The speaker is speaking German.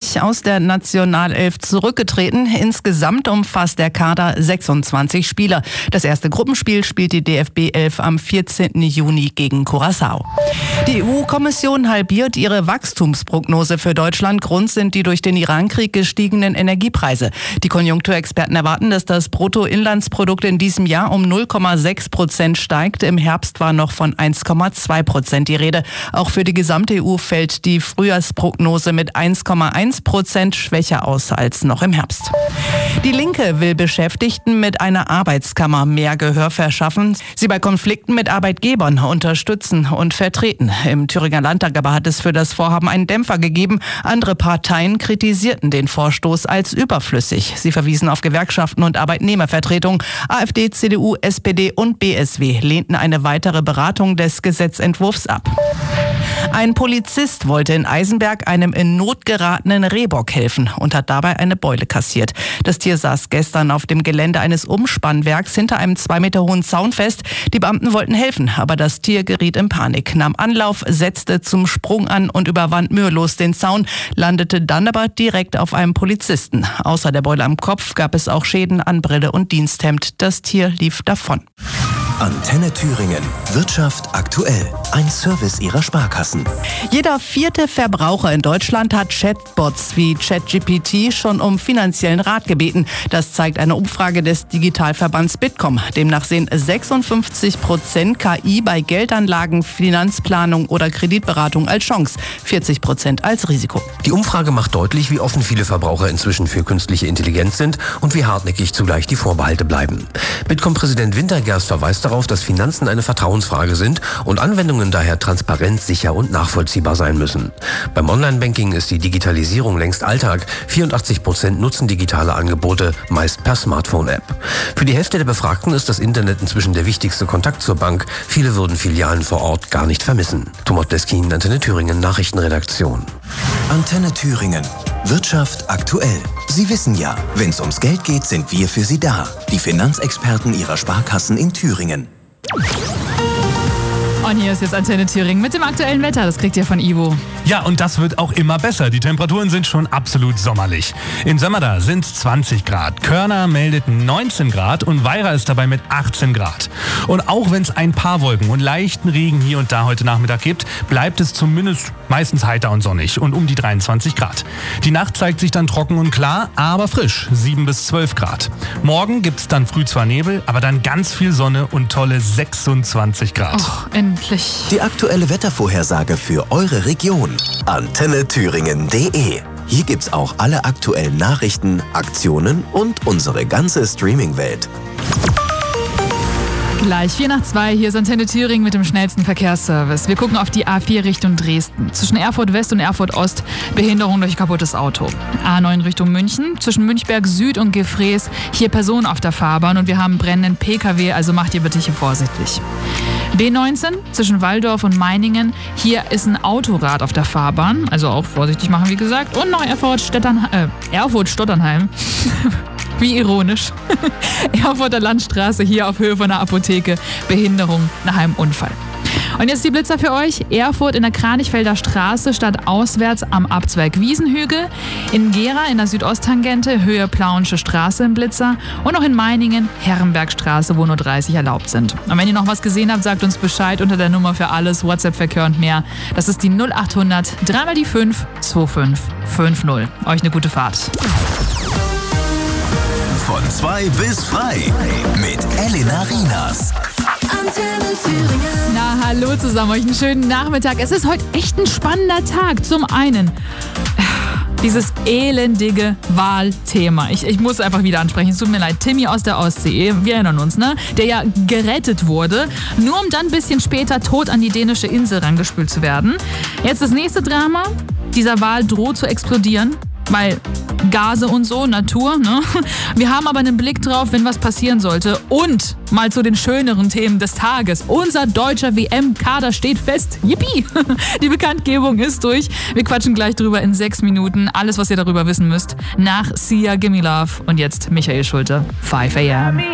Kimmich aus der Nationalelf zurückgetreten. Insgesamt umfasst der Kader 26 Spieler. Das erste Gruppenspiel spielt die DFB 11 am 14. Juni gegen Curaçao. Die EU-Kommission halbiert ihre Wachstumsprognose für Deutschland. Grund sind die durch den Irankrieg gestiegenen Energiepreise. Die Konjunkturexperten erwarten, dass das Bruttoinlandsprodukt in diesem Jahr um 0,6% steigt. Im Herbst war noch von 1,2% die Rede. Auch für die gesamte EU fällt die Frühjahrsprognose mit 1,1% schwächer aus als noch im Herbst. Die Linke will Beschäftigten mit einer Arbeitskammer mehr Gehör verschaffen, sie bei Konflikten mit Arbeitgebern unterstützen und vertreten. Im Thüringer Landtag aber hat es für das Vorhaben einen Dämpfer gegeben. Andere Parteien kritisierten den Vorstoß als überflüssig. Sie verwiesen auf Gewerkschaften und Arbeitnehmervertretung. AfD, CDU, SPD und BSW lehnten eine weitere Beratung des Gesetzentwurfs ab. Ein Polizist wollte in Eisenberg einem in Not geratenen Rehbock helfen und hat dabei eine Beule kassiert. Das Tier saß gestern auf dem Gelände eines Umspannwerks hinter einem 2 Meter hohen Zaun fest. Die Beamten wollten helfen, aber das Tier geriet in Panik, nahm Anlauf, setzte zum Sprung an und überwand mühelos den Zaun, landete dann aber direkt auf einem Polizisten. Außer der Beule am Kopf gab es auch Schäden an Brille und Diensthemd. Das Tier lief davon. Antenne Thüringen. Wirtschaft aktuell. Ein Service Ihrer Sparkassen. Jeder 4. Verbraucher in Deutschland hat Chatbots wie ChatGPT schon um finanziellen Rat gebeten. Das zeigt eine Umfrage des Digitalverbands Bitkom. Demnach sehen 56% KI bei Geldanlagen, Finanzplanung oder Kreditberatung als Chance, 40% als Risiko. Die Umfrage macht deutlich, wie offen viele Verbraucher inzwischen für künstliche Intelligenz sind und wie hartnäckig zugleich die Vorbehalte bleiben. Bitkom-Präsident Wintergerst verweist darauf, dass Finanzen eine Vertrauensfrage sind und Anwendungen daher transparent, sicher und nachvollziehbar sein müssen. Beim Online-Banking ist die Digitalisierung längst Alltag. 84% nutzen digitale Angebote, meist per Smartphone-App. Für die Hälfte der Befragten ist das Internet inzwischen der wichtigste Kontakt zur Bank. Viele würden Filialen vor Ort gar nicht vermissen. Thomas Bleskin, Antenne Thüringen, Nachrichtenredaktion. Antenne Thüringen. Wirtschaft aktuell. Sie wissen ja, wenn es ums Geld geht, sind wir für Sie da. Die Finanzexperten Ihrer Sparkassen in Thüringen. Und hier ist jetzt Antenne Thüringen mit dem aktuellen Wetter. Das kriegt ihr von Ivo. Ja, und das wird auch immer besser. Die Temperaturen sind schon absolut sommerlich. In Sömmerda sind es 20 Grad. Körner meldet 19 Grad und Weira ist dabei mit 18 Grad. Und auch wenn es ein paar Wolken und leichten Regen hier und da heute Nachmittag gibt, bleibt es zumindest meistens heiter und sonnig und um die 23 Grad. Die Nacht zeigt sich dann trocken und klar, aber frisch, 7 bis 12 Grad. Morgen gibt es dann früh zwar Nebel, aber dann ganz viel Sonne und tolle 26 Grad. Oh, endlich. Die aktuelle Wettervorhersage für eure Region. AntenneThüringen.de. Hier gibt's auch alle aktuellen Nachrichten, Aktionen und unsere ganze Streaming-Welt. Gleich 1:04, hier ist Antenne Thüringen mit dem schnellsten Verkehrsservice. Wir gucken auf die A4 Richtung Dresden. Zwischen Erfurt West und Erfurt Ost Behinderung durch kaputtes Auto. A9 Richtung München, zwischen Münchberg Süd und Gefrees hier Personen auf der Fahrbahn und wir haben brennenden PKW, also macht ihr bitte hier vorsichtig. B19 zwischen Walldorf und Meiningen, hier ist ein Autorad auf der Fahrbahn, also auch vorsichtig machen wie gesagt. Und noch Erfurt-Stotternheim. Wie ironisch. Erfurter Landstraße hier auf Höhe von der Apotheke. Behinderung nach einem Unfall. Und jetzt die Blitzer für euch. Erfurt in der Kranichfelder Straße stadtauswärts am Abzweig Wiesenhügel. In Gera in der Südosttangente Höhe Plauensche Straße im Blitzer. Und noch in Meiningen Herrenbergstraße, wo nur 30 erlaubt sind. Und wenn ihr noch was gesehen habt, sagt uns Bescheid unter der Nummer für alles, WhatsApp-Verkehr und mehr. Das ist die 0800 3 mal die 5 2550. Euch eine gute Fahrt. Von 2 bis frei mit Elena Rienas. Antenne Thüringen. Na, hallo zusammen, euch einen schönen Nachmittag. Es ist heute echt ein spannender Tag. Zum einen dieses elendige Wahlthema. Ich muss einfach wieder ansprechen. Es tut mir leid. Timmy aus der Ostsee, wir erinnern uns, ne? Der ja gerettet wurde, nur um dann ein bisschen später tot an die dänische Insel rangespült zu werden. Jetzt das nächste Drama. Dieser Wal droht zu explodieren. Weil Gase und so, Natur, ne? Wir haben aber einen Blick drauf, wenn was passieren sollte. Und mal zu den schöneren Themen des Tages. Unser deutscher WM-Kader steht fest. Yippie! Die Bekanntgebung ist durch. Wir quatschen gleich drüber in 6 Minuten. Alles, was ihr darüber wissen müsst. Nach Sia, Gimme Love. Und jetzt Michael Schulte, 5 AM.